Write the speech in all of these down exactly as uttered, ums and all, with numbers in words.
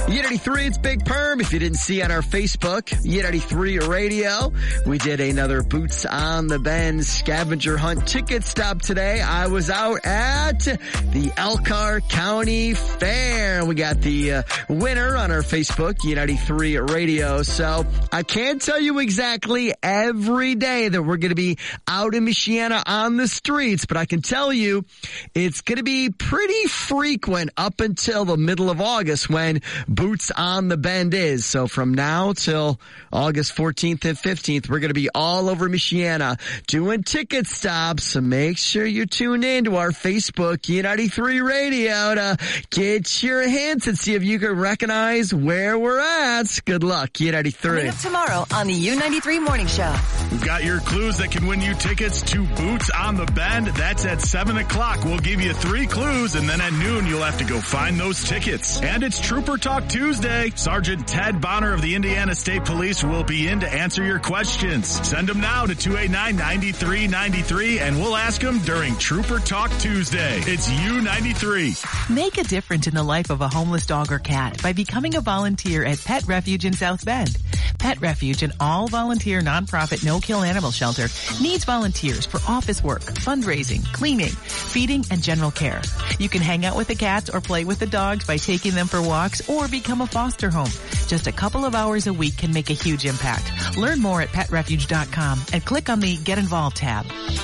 U ninety-three, it's Big Perm. If you didn't see on our Facebook, U ninety-three Radio, we did another Boots on the Bend scavenger hunt ticket stop today. I was out at the Elkhart County Fair. We got the uh, winner on our Facebook, U ninety-three Radio. So I can't tell you exactly every day that we're going to be out in Michiana on the streets, but I can tell you it's going to be pretty frequent up until the middle of August when Boots on the Bend is. So from now till August fourteenth and fifteenth, we're going to be all over Michiana doing ticket stops. So make sure you tune in to our Facebook, U ninety-three Radio, to get your hints and see if you can recognize where we're at. Good luck, U ninety-three. Coming up tomorrow on the U ninety-three Morning Show. We've got your clues that can win you tickets to Boots on the Bend. That's at seven o'clock. We'll give you three clues, and then at noon, you'll have to go find those tickets. And it's Trooper Talk Tuesday. Sergeant Ted Bonner of the Indiana State Police will be in to answer your questions. Send them now to two eight nine, nine three nine three, and we'll ask them during Trooper Talk Tuesday. It's U ninety-three. Make a difference in the life of a homeless dog or cat by becoming a volunteer at Pet Refuge in South Bend. Pet Refuge, an all-volunteer nonprofit no-kill animal shelter, needs volunteers for office work, fundraising, cleaning, feeding, and general care. You can hang out with the cats or play with the dogs by taking them for walks or become a foster home. Just a couple of hours a week can make a huge impact. Learn more at pet refuge dot com and click on the Get Involved tab.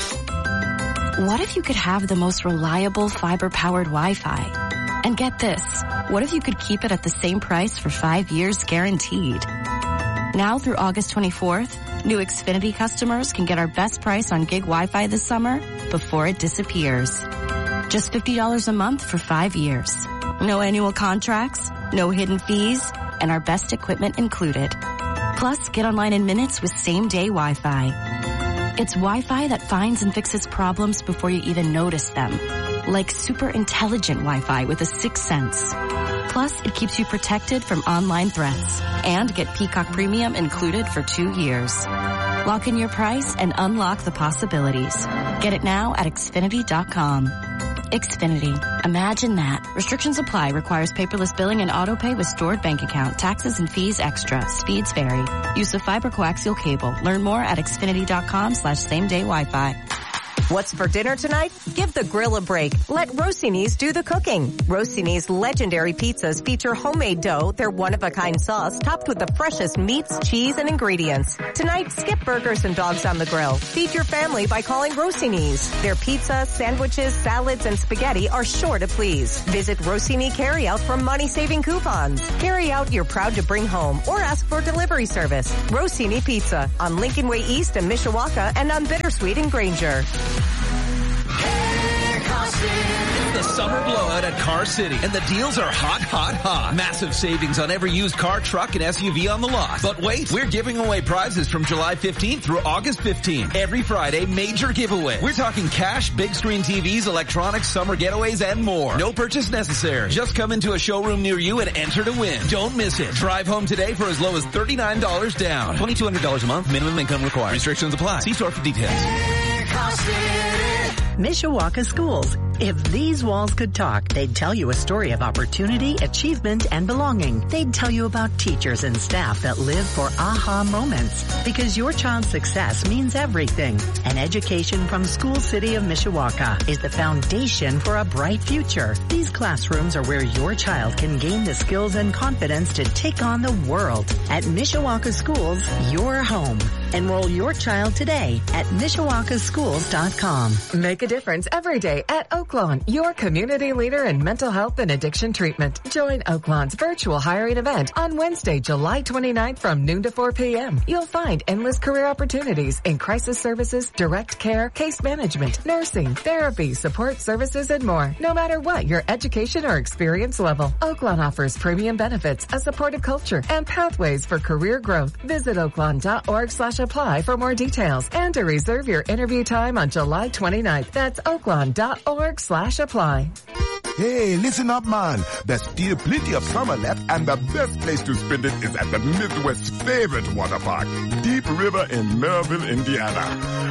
What if you could have the most reliable fiber-powered Wi-Fi? And get this, what if you could keep it at the same price for five years guaranteed? Now through August twenty-fourth, new Xfinity customers can get our best price on gig Wi-Fi this summer before it disappears. Just fifty dollars a month for five years. No annual contracts, no hidden fees, and our best equipment included. Plus, get online in minutes with same-day Wi-Fi. It's Wi-Fi that finds and fixes problems before you even notice them. Like super intelligent Wi-Fi with a sixth sense. Plus, it keeps you protected from online threats. And get Peacock Premium included for two years. Lock in your price and unlock the possibilities. Get it now at Xfinity dot com. Xfinity. Imagine that. Restrictions apply. Requires paperless billing and auto pay with stored bank account. Taxes and fees extra. Speeds vary. Use of fiber coaxial cable. Learn more at Xfinity dot com slash same day Wi-Fi. What's for dinner tonight? Give the grill a break. Let Rossini's do the cooking. Rossini's legendary pizzas feature homemade dough, their one-of-a-kind sauce topped with the freshest meats, cheese, and ingredients. Tonight, skip burgers and dogs on the grill. Feed your family by calling Rossini's. Their pizza, sandwiches, salads, and spaghetti are sure to please. Visit Rossini Carryout for money-saving coupons. Carry out you're proud to bring home or ask for delivery service. Rossini Pizza on Lincoln Way East in Mishawaka and on Bittersweet in Granger. It's the summer blowout at Car City, and the deals are hot, hot, hot. Massive savings on every used car, truck, and S U V on the lot. But wait, we're giving away prizes from July fifteenth through August fifteenth. Every Friday, major giveaway. We're talking cash, big screen T Vs, electronics, summer getaways, and more. No purchase necessary. Just come into a showroom near you and enter to win. Don't miss it. Drive home today for as low as thirty-nine dollars down. twenty-two hundred dollars a month. Minimum income required. Restrictions apply. See store for details. Mishawaka Schools. If these walls could talk, they'd tell you a story of opportunity, achievement, and belonging. They'd tell you about teachers and staff that live for aha moments. Because your child's success means everything. An education from School City of Mishawaka is the foundation for a bright future. These classrooms are where your child can gain the skills and confidence to take on the world. At Mishawaka Schools, your home. Enroll your child today at Mishawaka Schools dot com. Make a difference every day at Oaklawn, your community leader in mental health and addiction treatment. Join Oaklawn's virtual hiring event on Wednesday, July twenty-ninth from noon to four p.m. You'll find endless career opportunities in crisis services, direct care, case management, nursing, therapy, support services, and more. No matter what your education or experience level, Oaklawn offers premium benefits, a supportive culture, and pathways for career growth. Visit oaklawn dot org slash apply for more details and to reserve your interview time on July twenty-ninth. That's oaklawn dot org slash apply. Hey, listen up, man. There's still plenty of summer left, and the best place to spend it is at the Midwest's favorite water park, Deep River in Maryville, Indiana.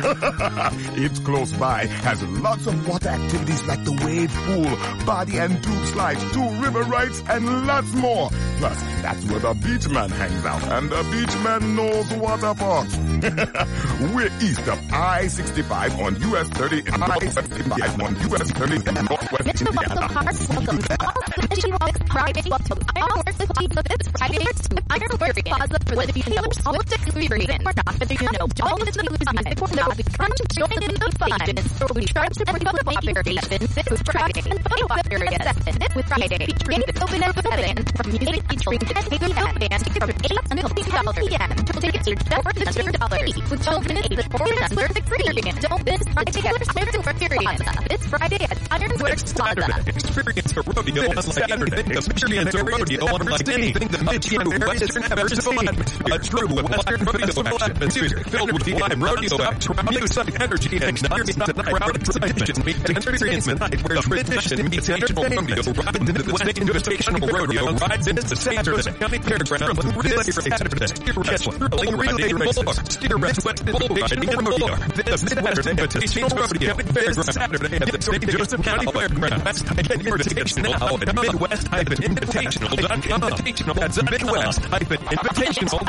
It's close by, has lots of water activities like the wave pool, body and tube slides, two river rides, and lots more. Plus, that's where the beach man hangs out, and the beach man knows water parks. We're east of I sixty-five on U S thirty, I sixty-five on U S thirty in Northwest Indiana. Welcome to all the Friday. Welcome to our work with people. It's Friday. I'm your work plaza for the dealers. All the experience. We're not whether you know all the music or not. Come to join in the fun. So we charge the public variation. This is Friday. And the various assessment with Friday. Featuring open at seven from music featuring ten band from eight until twelve p m. Tickets are just for two dollars. With children ages four and under sixteen. Don't miss Friday at Iron Works Plaza. It's Friday at Iron Works Plaza. Experience a rodeo unlike Saturday. Experience a rodeo unlike anything the Michigan Western ever seen. A true Western rodeo atmosphere filled with live rodeo acts, music, energy, and non-stop crowd excitement. Meet an experience night where tradition meets entertainment. Ride into the West Invitational Rodeo rides into the Saturday County Fairgrounds from Relay Saturday. Steer Wrestling, Hurling Relay Races, Steer Wrestling, Bull Riding, and more. The Midwestern Invitational Rodeo Fairgrounds Saturday at the Saint Joseph County Fairgrounds. Get your tickets now at midwest invitational dot com. That's midwest invitational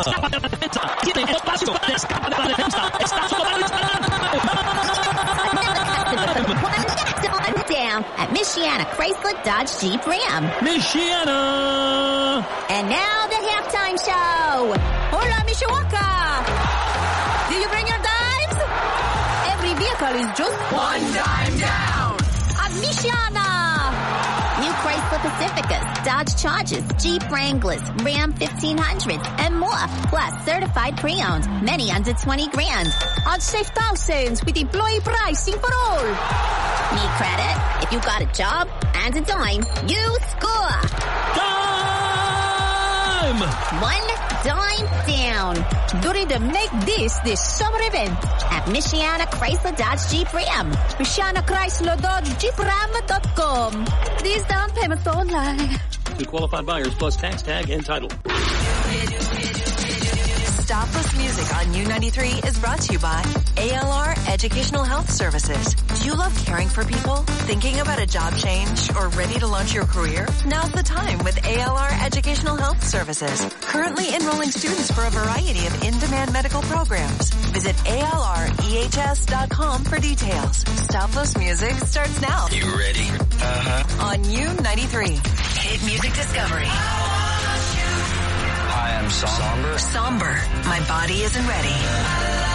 Down at Michiana Chrysler Dodge Jeep Ram. Michiana! And now the halftime show. Hola, Mishawaka! Did you bring your dimes? Every vehicle is just one dime down at Michiana. New Chrysler Pacificas, Dodge Chargers, Jeep Wranglers, Ram fifteen hundreds, and more. Plus certified pre-owned, many under twenty grand. On safe thousands with employee pricing for all. Need credit? If you got a job and a dime, you score. Dime! One dime down. During the Make This This Summer event at Michiana Chrysler Dodge Jeep Ram. Michiana Chrysler Dodge Jeep Ram dot com. These down payments only. To qualified buyers plus tax tag and title. Stopless Music on U ninety-three is brought to you by A L R Educational Health Services. Do you love caring for people? Thinking about a job change or ready to launch your career? Now's the time with A L R Educational Health Services. Currently enrolling students for a variety of in-demand medical programs. Visit A L R E H S dot com for details. Stopless Music starts now. You ready? Uh-huh. On U ninety-three. Hit Music Discovery. Hi, I'm Somber. Somber. My body isn't ready.